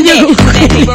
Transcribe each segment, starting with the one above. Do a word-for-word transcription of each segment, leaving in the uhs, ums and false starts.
studio con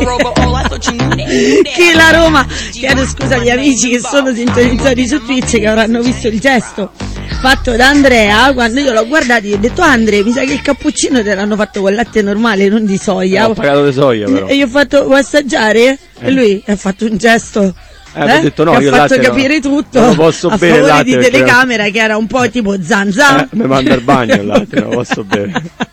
che la Roma, chiedo scusa agli amici che sono sintonizzati su Twitch, che avranno visto il gesto fatto da Andrea quando io l'ho guardato e ho detto: Andrea, mi sa che il cappuccino te l'hanno fatto con latte normale, non di soia. Ho pagato di soia però. E io ho fatto: vuoi assaggiare? Eh. E lui ha fatto un gesto Eh, eh, ho detto no, che io ha fatto latte capire no, tutto non posso a bere favore latte di perché telecamera che era un po' tipo zanzà. Eh, mi manda al bagno il latte, non posso bere.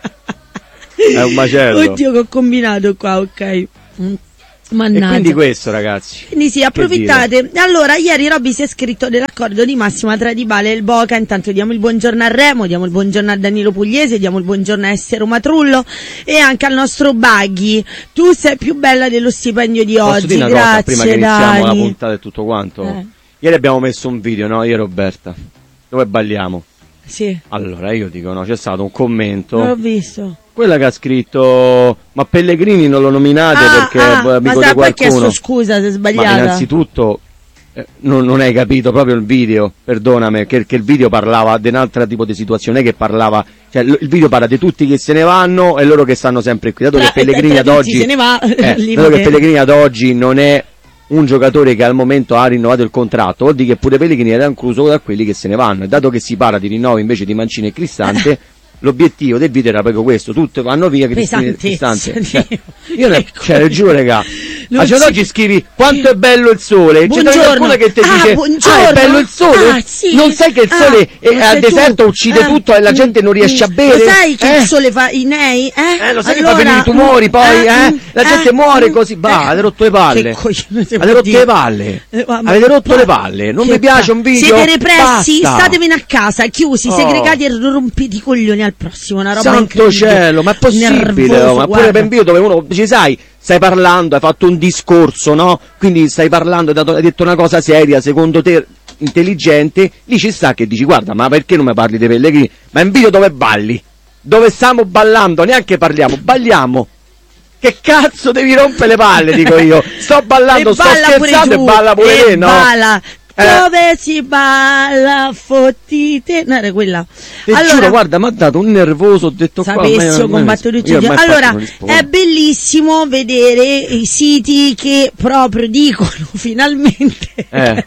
È un macello. Oddio che ho combinato qua, ok. Mannaggia. E quindi questo, ragazzi. Quindi sì, approfittate. Allora, ieri Robby si è scritto dell'accordo di massima tra Dybala e il Boca. Intanto diamo il buongiorno a Remo, diamo il buongiorno a Danilo Pugliese, diamo il buongiorno a Essero Matrullo e anche al nostro Baghi. Tu sei più bella dello stipendio di Posso oggi. dire una Grazie, cosa prima che iniziamo Dani. la puntata e tutto quanto? Eh. Ieri abbiamo messo un video, no? Io e Roberta, dove balliamo. Sì. Allora io dico, no, c'è stato un commento. Non l'ho visto. Quella che ha scritto: ma Pellegrini non lo nominate Ah, perché ah, è amico ma di sa, poi ha chiesto qualcuno. scusa se è sbagliata. Ma innanzitutto eh, non, non hai capito proprio il video, perdonami, che, che il video parlava di un altro tipo di situazione, che parlava, cioè l- il video parla di tutti che se ne vanno e loro che stanno sempre qui. Dato Tra- che Pellegrini tra ad tutti oggi se ne va, eh, lì dato va che bene. Pellegrini ad oggi non è un giocatore che al momento ha rinnovato il contratto, vuol dire che pure Pellegrini era incluso da quelli che se ne vanno, e dato che si parla di rinnovi invece di Mancini e Cristante, l'obiettivo del video era proprio questo: tutti vanno via, Cristante, Cristante. Cioè, io ne, cioè, le giuro, raga, Non a si- oggi scrivi quanto è bello il sole, c'è Buongiorno. qualcuno che ti Ah, dice buongiorno. ah, è bello il sole, Ah, sì. non sai che il Ah, sole è, lo al sai tu. deserto uccide Ah, tutto e la mm, gente non riesce a mm. bere? Lo sai che eh? il sole fa i nei? Eh, Eh, lo sai allora, che fa venire i tumori poi, eh? mm, La gente eh, muore mm, così, bah, eh, avete rotto le palle. Che coglione si Avete può rotto dire? le palle. Eh, ma- ma- Avete rotto ma- le palle. Non che mi piace pa- un video. Siete repressi, Basta. statevene a casa, chiusi, Oh. segregati e rompiti i coglioni al prossimo, una roba Santo incredibile. cielo, ma è possibile? Nervoso, oh, ma pure guarda. per un video dove uno ci sai, stai parlando, hai fatto un discorso, no? Quindi stai parlando, hai, dato- hai detto una cosa seria, secondo te intelligente, lì ci sta che dici: guarda, ma perché non mi parli dei Pellegrini? Ma è un video dove balli, dove stiamo ballando, neanche parliamo, balliamo. Che cazzo devi rompere le palle, dico io. Sto ballando, E sto balla pure scherzando tu, e balla pure e te, no? balla. Eh. Dove si balla, fottite. No, era quella. Ti giuro, guarda, mi ha dato un nervoso, ho detto qua. Sapessi, ho combattuto tutti i giorni. Allora, è bellissimo vedere i siti che proprio dicono finalmente. Eh.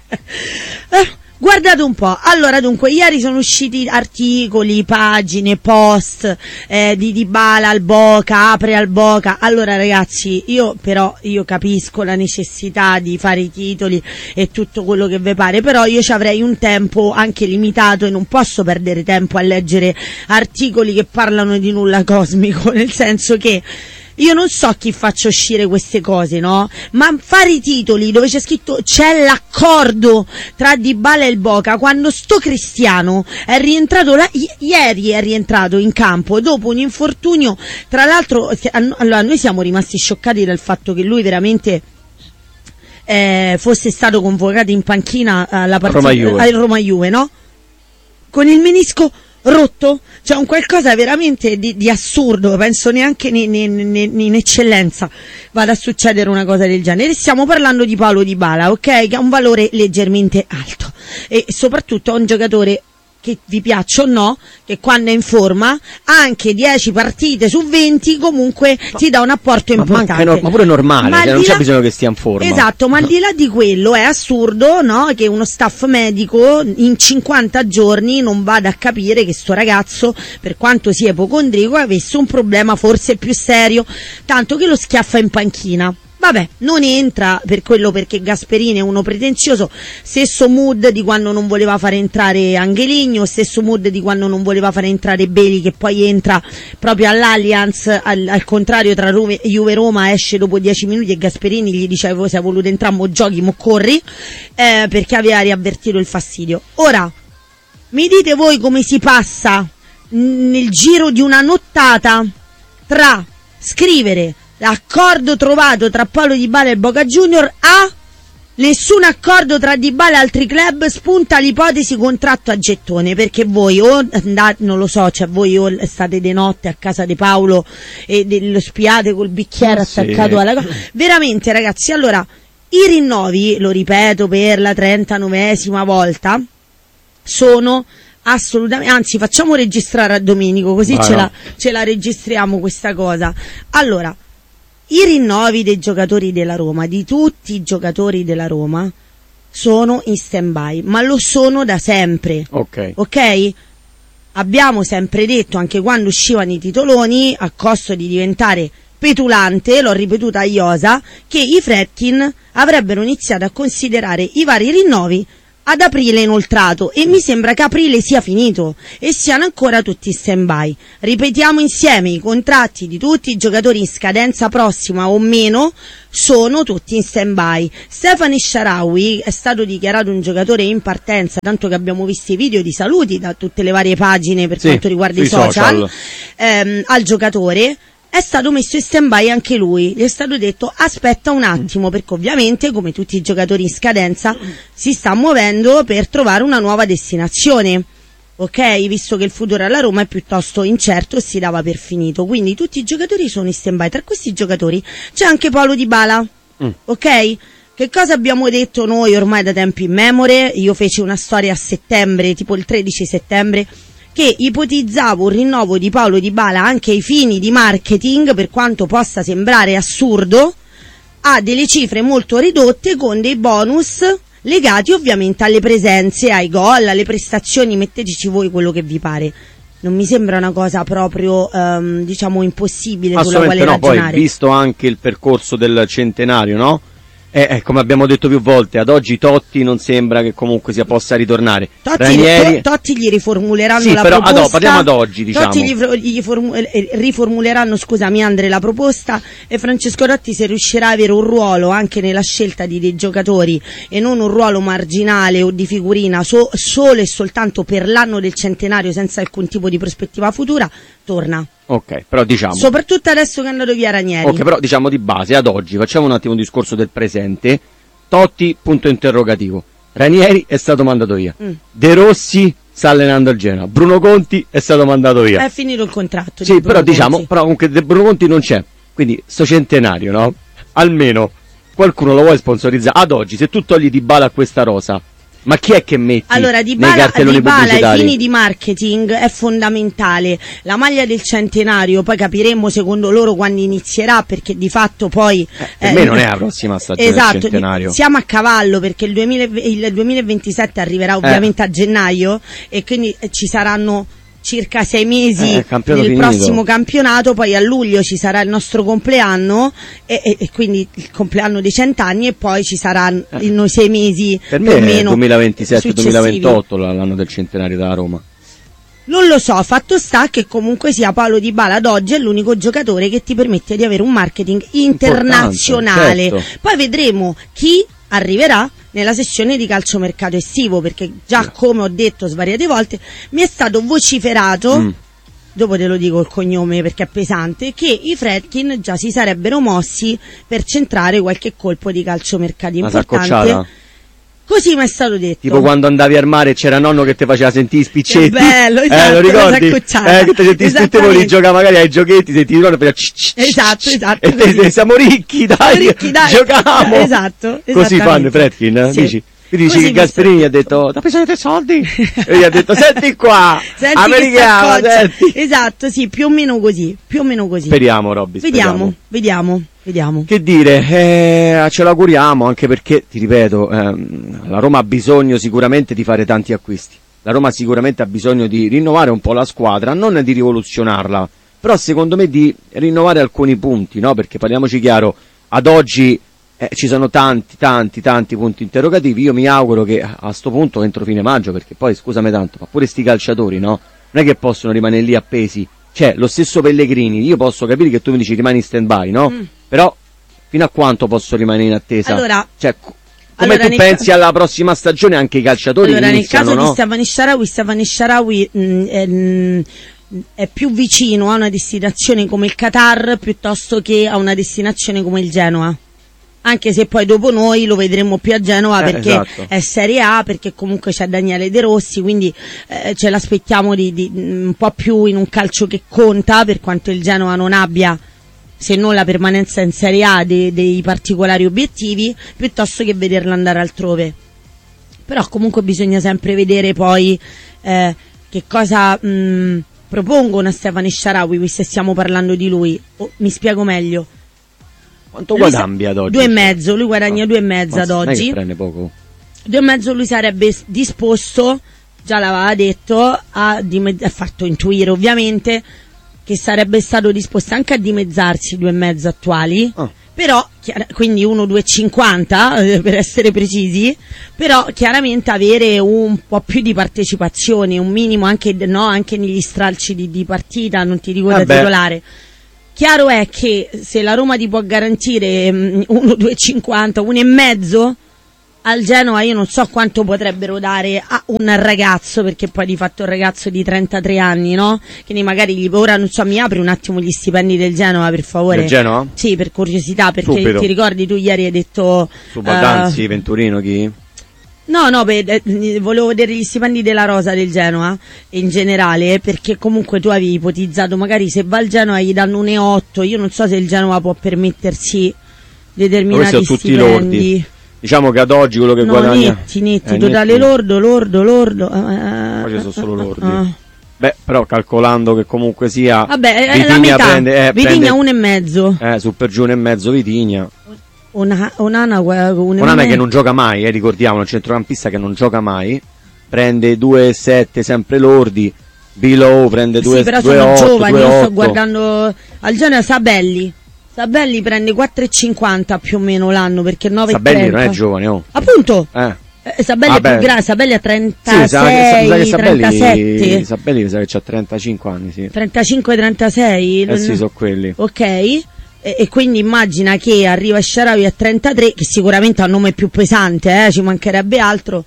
Eh, guardate un po', allora dunque ieri sono usciti articoli, pagine, post eh, di Dybala al Boca, apre al Boca. Allora ragazzi, io però io capisco la necessità di fare i titoli e tutto quello che vi pare, però io ci avrei un tempo anche limitato e non posso perdere tempo a leggere articoli che parlano di nulla cosmico, nel senso che io non so chi faccia uscire queste cose, no? Ma fare i titoli dove c'è scritto c'è l'accordo tra Dybala e il Boca, quando sto Cristiano è rientrato là, i- ieri è rientrato in campo dopo un infortunio, tra l'altro, che- allora noi siamo rimasti scioccati dal fatto che lui veramente eh, fosse stato convocato in panchina alla partita Roma-Juve. al Roma-Juve, no? Con il menisco rotto, cioè un qualcosa veramente di, di assurdo, penso neanche in, in, in, in eccellenza vada a succedere una cosa del genere. Stiamo parlando di Paolo Dybala, ok? Che ha un valore leggermente alto e soprattutto è un giocatore che vi piaccia o no, che quando è in forma anche dieci partite su venti comunque ma, ti dà un apporto ma importante. No, ma pure è normale, ma cioè, non c'è là, bisogno che stia in forma. Esatto, ma al di là di quello è assurdo, no, che uno staff medico in cinquanta giorni non vada a capire che sto ragazzo, per quanto sia ipocondriaco, avesse un problema forse più serio, tanto che lo schiaffa in panchina. Vabbè, non entra per quello, perché Gasperini è uno pretenzioso, stesso mood di quando non voleva fare entrare Angeligno, stesso mood di quando non voleva fare entrare Beli, che poi entra proprio all'Allianz, al, al contrario tra Rome, Juve Roma esce dopo dieci minuti e Gasperini gli dice: voi sei voluto entrare, mo giochi, mo corri, eh, perché aveva riavvertito il fastidio. Ora, mi dite voi come si passa nel giro di una nottata tra scrivere l'accordo trovato tra Paolo Dybala e il Boca Junior a nessun accordo tra Dybala e altri club, spunta l'ipotesi contratto a gettone, perché voi o andate, non lo so, cioè voi o state di notte a casa di Paolo e de- lo spiate col bicchiere sì. attaccato alla cosa. Veramente ragazzi, allora i rinnovi, lo ripeto per la trentanovesima volta, sono assolutamente, anzi facciamo registrare a Domenico così ah, ce, no. la, ce la registriamo questa cosa. Allora, i rinnovi dei giocatori della Roma, di tutti i giocatori della Roma, sono in stand-by, ma lo sono da sempre. Ok. Ok? Abbiamo sempre detto, anche quando uscivano i titoloni, a costo di diventare petulante, l'ho ripetuta a Iosa, che i Fredkin avrebbero iniziato a considerare i vari rinnovi ad aprile inoltrato, e mi sembra che aprile sia finito e siano ancora tutti in stand-by. Ripetiamo insieme, i contratti di tutti i giocatori in scadenza prossima o meno sono tutti in stand-by. Stefan Shaarawy è stato dichiarato un giocatore in partenza, tanto che abbiamo visto i video di saluti da tutte le varie pagine per sì, quanto riguarda i social, social. Ehm, al giocatore. È stato messo in stand-by anche lui, gli è stato detto aspetta un attimo, perché ovviamente, come tutti i giocatori in scadenza, si sta muovendo per trovare una nuova destinazione, ok? Visto che il futuro alla Roma è piuttosto incerto e si dava per finito, quindi tutti i giocatori sono in stand-by. Tra questi giocatori c'è anche Paulo Dybala, mm. ok? Che cosa abbiamo detto noi ormai da tempi immemore? Io feci una storia a settembre, tipo il tredici settembre, che ipotizzavo un rinnovo di Paulo Dybala anche ai fini di marketing, per quanto possa sembrare assurdo, a delle cifre molto ridotte, con dei bonus legati ovviamente alle presenze, ai gol, alle prestazioni, metteteci voi quello che vi pare. Non mi sembra una cosa proprio um, diciamo impossibile sulla quale no, ragionare. Poi visto anche il percorso del centenario, no? Eh, eh, come abbiamo detto più volte, ad oggi Totti non sembra che comunque sia possa ritornare. Totti, Ranieri... to, Totti gli riformuleranno sì, la però, proposta. Ad, parliamo ad oggi, diciamo. Totti gli, gli formu- eh, riformuleranno, scusami Andre, la proposta, e Francesco Totti, se riuscirà a avere un ruolo anche nella scelta di dei giocatori e non un ruolo marginale o di figurina so, solo e soltanto per l'anno del centenario senza alcun tipo di prospettiva futura, torna. Ok, però diciamo. Soprattutto adesso che è andato via Ranieri. Ok, però diciamo di base, ad oggi, facciamo un attimo un discorso del presente. Totti, punto interrogativo. Ranieri è stato mandato via. Mm. De Rossi sta allenando al Genoa. Bruno Conti è stato mandato via. È finito il contratto. Sì, di però Conti. diciamo, però comunque De Bruno Conti non c'è. Quindi sto centenario, no? Almeno qualcuno lo vuole sponsorizzare. Ad oggi, se tu togli Dybala a questa rosa, ma chi è che metti allora, nei Dybala, cartelloni Dybala pubblicitari? ai fini di marketing è fondamentale. La maglia del centenario, poi capiremo secondo loro quando inizierà, perché di fatto poi eh, per eh, me non è la prossima stagione esatto, del centenario. Siamo a cavallo, perché il, duemila, il duemilaventisette arriverà ovviamente eh. a gennaio, e quindi ci saranno circa sei mesi eh, nel finito. prossimo campionato, poi a luglio ci sarà il nostro compleanno e, e, e quindi il compleanno dei cent'anni, e poi ci saranno eh. in sei mesi per me è duemilaventisette duemilaventotto l'anno del centenario della Roma. Non lo so, fatto sta che comunque sia Paulo Dybala ad oggi è l'unico giocatore che ti permette di avere un marketing internazionale. Certo. Poi vedremo chi arriverà nella sessione di calciomercato estivo, perché già, come ho detto svariate volte, mi è stato vociferato, mm. dopo te lo dico il cognome perché è pesante, che i Fredkin già si sarebbero mossi per centrare qualche colpo di calciomercato importante. Così mi è stato detto. Tipo quando andavi al mare e c'era nonno che ti faceva sentire i spiccetti. Che bello, esatto, eh, lo ricordi? Eh, che ti senti spiccetti, gioca magari ai giochetti, senti il nonno e faceva esatto, esatto. E te, te, siamo ricchi, dai, ricchi, dai, giochiamo. Esatto, così fanno i Fredkin, sì. Dici? Quindi dici che Gasperini gli ha detto t'ha preso dei soldi? E gli ha detto senti qua, senti americano, senti. Esatto, sì, più o meno così, più o meno così. Speriamo, Robby, vediamo, vediamo, vediamo. Che dire, eh, ce l'auguriamo, anche perché, ti ripeto, ehm, la Roma ha bisogno sicuramente di fare tanti acquisti. La Roma sicuramente ha bisogno di rinnovare un po' la squadra, non di rivoluzionarla, però secondo me di rinnovare alcuni punti, no? Perché parliamoci chiaro, ad oggi Eh, ci sono tanti, tanti, tanti punti interrogativi. Io mi auguro che a sto punto, entro fine maggio, perché poi, scusami tanto, ma pure sti calciatori, no? Non è che possono rimanere lì appesi. Cioè, lo stesso Pellegrini, io posso capire che tu mi dici rimani in stand-by, no? Mm. Però, fino a quanto posso rimanere in attesa? Allora, cioè, come allora tu pensi ca- alla prossima stagione, anche i calciatori allora, iniziano, nel caso no? di Stefan Shaarawy, Stefan Shaarawy mh, è, mh, è più vicino a una destinazione come il Qatar piuttosto che a una destinazione come il Genoa. Anche se poi dopo noi lo vedremo più a Genova, eh, perché esatto. è Serie A, perché comunque c'è Daniele De Rossi, quindi eh, ce l'aspettiamo di, di, un po' più in un calcio che conta, per quanto il Genova non abbia, se non la permanenza in Serie A, dei, dei particolari obiettivi, piuttosto che vederla andare altrove. Però comunque bisogna sempre vedere poi eh, che cosa mh, propongono a Stefan Shaarawy, se stiamo parlando di lui. Oh, mi spiego meglio. Quanto guadagni ad oggi? Due e mezzo, lui guadagna ah, due e mezzo ad oggi. Non è che prende poco. Due e mezzo lui sarebbe disposto, già l'aveva detto, a, dimezz- ha fatto intuire ovviamente che sarebbe stato disposto anche a dimezzarsi i due e mezzo attuali. Ah. Però, quindi uno due e cinquanta per essere precisi, però chiaramente avere un po' più di partecipazione, un minimo anche, no, anche negli stralci di, di partita, non ti dico da titolare. Chiaro è che se la Roma ti può garantire um, uno due e cinquanta, uno e mezzo al Genoa, io non so quanto potrebbero dare a un ragazzo, perché poi di fatto un ragazzo di trentatré anni, no? Quindi magari gli, ora non so, mi apri un attimo gli stipendi del Genoa, per favore. Del Genoa? Sì, per curiosità, perché Subito. Ti ricordi tu ieri hai detto su Baldanzi, uh, Venturino, chi? No, no, beh, volevo vedere gli stipendi della rosa del Genoa in generale, perché comunque tu avevi ipotizzato magari se va al Genoa gli danno un E otto, io non so se il Genoa può permettersi determinati stipendi. Lordi. Diciamo che ad oggi quello che no, guadagna netti, netti, eh, totale netti. lordo, lordo, lordo. Eh, Poi ci sono solo lordi. Eh. Beh, però calcolando che comunque sia vabbè, Vitigna la metà. prende, eh, Vitigna prende, uno e mezzo. Eh, su per giù uno e mezzo Vitigna. Una, un'ana, un Onana che non gioca mai, eh, ricordiamo, un centrocampista che non gioca mai, prende due e sette sempre lordi. Below prende due e otto. Sì, però sono giovani, io sto guardando al Genoa Sabelli. Sabelli prende quattro e cinquanta più o meno l'anno, perché nove e trenta. Sabelli non è giovane, oh. Appunto. Eh. Eh, Sabelli ah, è più grande, Sabelli ha trentasei, sì, sa che, sa che Sabelli, trentasette. Sabelli mi sa che ha trentacinque anni, sì. trentacinque trentasei? Eh non... sì, sono quelli. Ok. E, e quindi immagina che arriva Shaarawy a trentatré, che sicuramente ha un nome più pesante, eh, ci mancherebbe altro.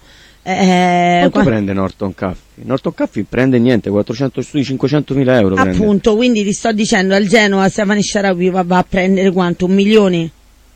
Eh, Quanto qua... prende Norton Caffey? Norton Caffey prende niente, quattrocento studi, cinquecentomila euro prende. Appunto, quindi ti sto dicendo, al Genoa Stefano Shaarawy va, va a prendere quanto? Un milione?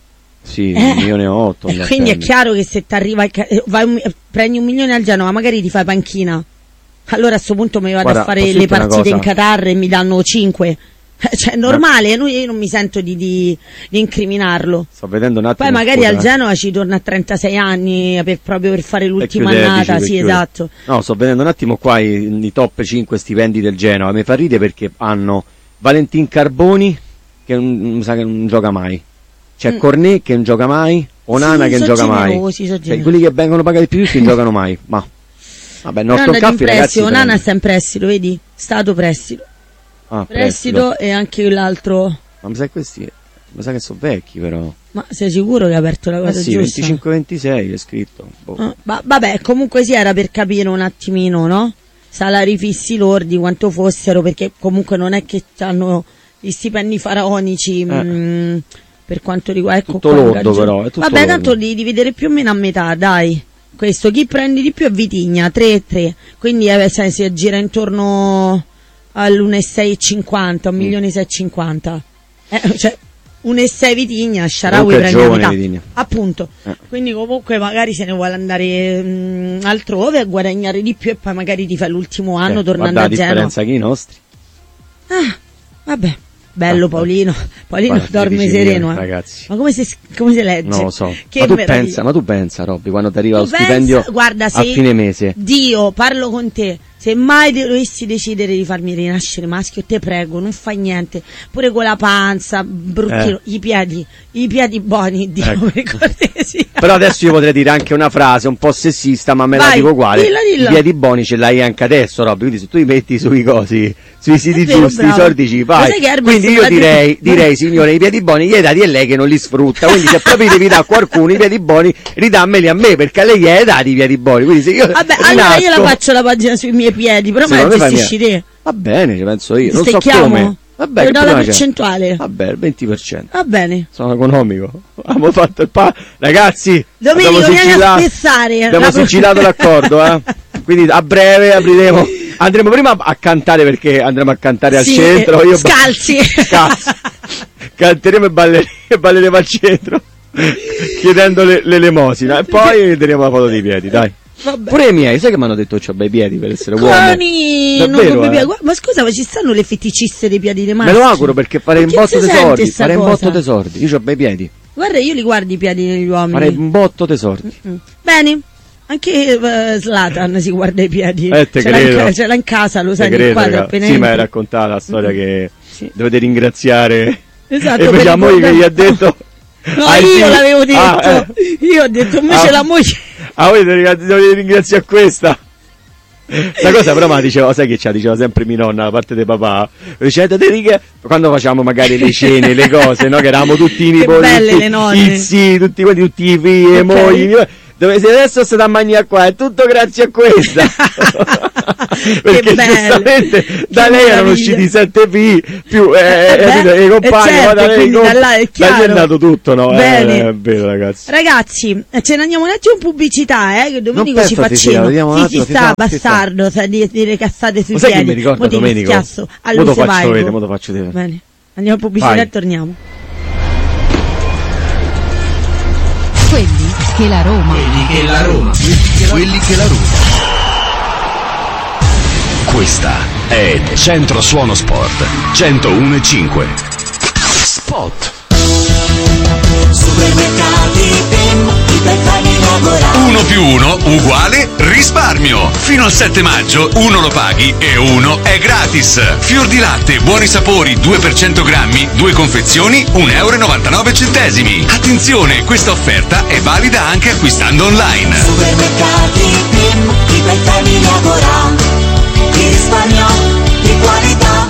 Sì, eh, un milione e otto. Eh, quindi è chiaro che se ti arriva, vai un, prendi un milione al Genoa, magari ti fai panchina. Allora a sto punto mi vado Guarda, a fare le partite in Qatar e mi danno cinque. Cioè è normale, no. Io non mi sento di, di, di incriminarlo. Sto vedendo un attimo. Poi magari scusa, al Genoa ci torna a trentasei anni per, proprio per fare l'ultima chiude, annata, dici, sì chiude. Esatto. No, sto vedendo un attimo qua i, i top cinque stipendi del Genoa. Mi fa ridere perché hanno Valentin Carboni che non, sa che non gioca mai. C'è mm. Cornet che non gioca mai, Onana sì, che non gioca generosi, mai. Cioè, quelli che vengono pagati più non giocano mai. Ma vabbè, Norton Caffey, ragazzi, Onana sta in prestito, vedi? Stato prestito. Ah, prestito, prestito e anche l'altro. Ma mi sa che questi mi sa che sono vecchi però. Ma sei sicuro che ha aperto la cosa eh sì, giusta? venticinque ventisei è scritto. Boh. Ah, ma, vabbè, comunque sì, era per capire un attimino, no? Salari fissi lordi quanto fossero, perché comunque non è che hanno gli stipendi faraonici. Eh. Mh, per quanto riguarda ecco tutto qua, lordo però, è tutto vabbè lordo. Tanto di dividere più o meno a metà, dai. Questo chi prende di più è Vitigna, tre e tre, quindi eh, sai, si aggira intorno all'uno e sei e cinquanta, un mm. milione e sei e cinquanta, eh, cioè uno e sei Vitigna, Shaarawy prende a metà, Vitigna. Appunto, eh. Quindi comunque magari se ne vuole andare mh, altrove a guadagnare di più e poi magari ti fa l'ultimo anno eh, tornando a Genoa. Guarda la differenza che i nostri. Ah, vabbè. Bello ah, Paolino, Paolino guarda, dorme sereno, eh. Ragazzi. Ma come si, come si legge? Non lo so. Che ma, tu pensa, ma tu pensa, Robby, quando ti arriva tu lo pensa, stipendio guarda, a fine mese? Dio, parlo con te. Se mai dovessi decidere di farmi rinascere maschio, te prego, non fai niente. Pure con la panza, bruttino, eh. i piedi, i piedi buoni, Dio, ecco. Per cortesia. Però adesso io potrei dire anche una frase un po' sessista, ma me Vai, la dico uguale. Dillo, dillo. I piedi buoni ce l'hai anche adesso, Robby, quindi se tu li metti sui cosi, sui siti vero, giusti, bravo. I soldi ci fai. Quindi io direi, direi, signore, i piedi buoni gli hai dati a lei che non li sfrutta, quindi se proprio devi dare a qualcuno i piedi buoni, ridammeli a me, perché a lei gli hai dati i piedi buoni. Quindi se io Vabbè, rinasco, allora io la faccio la pagina sui miei piedi, però me la gestisci te. Va bene, ci penso io, non so come. Vabbè, io do la percentuale. Vabbè, il venti per cento. Va bene. Sono economico. Abbiamo fatto il pa... Ragazzi, Domenico vieni a spezzare. Abbiamo sigillato l'accordo, eh. Quindi a breve apriremo. Andremo prima a cantare perché andremo a cantare sì, al centro. Io scalzi. Scalzi. Canteremo e, baller- e balleremo al centro chiedendo le- l'elemosina e poi vedremo la foto dei piedi, dai. Vabbè. Pure i miei, sai che mi hanno detto c'ho bei piedi per essere uomo? Davvero, eh? piedi. Ma scusa, ma ci stanno le feticiste dei piedi dei maschi? Me lo auguro perché farei un botto tesordi, farei un botto tesordi. Io ho bei piedi. Guarda, io li guardo i piedi degli uomini. Farei un botto tesordi. Mm-hmm. Bene. Anche uh, Zlatan si guarda i piedi. Eh, te ce, credo. l'ha in, ce l'ha in casa, lo sai, nel quadro appena Sì, ma hai raccontato la storia mm-hmm. che sì. dovete ringraziare. Esatto. E vediamo che gli ha detto No, Ah, io sì. l'avevo detto. Ah, eh. Io ho detto invece Ah. la moglie. Ah, voi dovete ringraziare a questa. La cosa però me la diceva, sai che ci diceva sempre mia nonna da parte di papà, diceva, quando facciamo magari le cene, le cose, no? Che eravamo tutti i nipoti, belle tutti le nonne. i zii, tutti quanti, tutti i figli, le Ok. mogli, dove se adesso state a mangiare qua, è tutto grazie a questa. Perché belle. giustamente da Che lei erano meraviglia. usciti sette figli più eh, Eh beh, capito, i compagni, eh certo, ma da lei quindi com- da là è da lì chiaro. è nato tutto, no? Bene. Eh, è vero, ragazzi. Ragazzi, eh, ce ne andiamo un attimo in pubblicità, eh, che Domenico Non ci penso fa ti sia, cena. vediamo un Sì, attimo, si si sta, sta, si sta. bastardo, sa di dire cazzate sui Lo sai chi piedi. mi ricorda Mo ti Domenico? schiasso. A Mo lui lo se faccio vai, vedere, boh. mo lo faccio vedere. Bene, andiamo in pubblicità Vai. e torniamo. Quelli che la Roma. Quelli che la Roma. Quelli che la Roma. Questa è Centro Suono Sport centouno e cinque. Spot. Supermercati Pim, iperfani lavora. uno più uno uguale risparmio. Fino al sette maggio uno lo paghi e uno è gratis. Fior di latte, buoni sapori, due per cento grammi, due confezioni, un euro e novantanove centesimi. Attenzione, questa offerta è valida anche acquistando online. Supermercati Pim, iperfani lavora. Di risparmio, di qualità.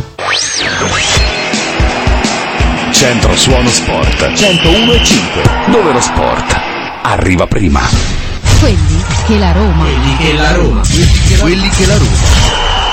Centro Suono Sport centouno e cinque, dove lo sport arriva prima. Quelli che la Roma. Quelli che la Roma. Quelli che la Roma.